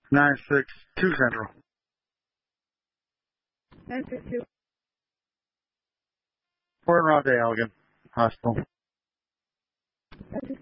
962 Central. 962. Port Route to Allegan Hospital. 962.